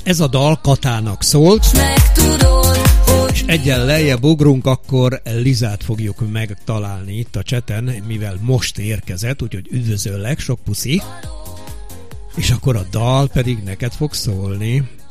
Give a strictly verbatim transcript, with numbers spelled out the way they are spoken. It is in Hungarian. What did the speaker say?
Ez a dal Katának szólt, és egyen lejjebb ugrunk, akkor Lizát fogjuk megtalálni itt a cseten, mivel most érkezett, úgyhogy üdvözöllek, sok puszi. És akkor a dal pedig neked fog szólni.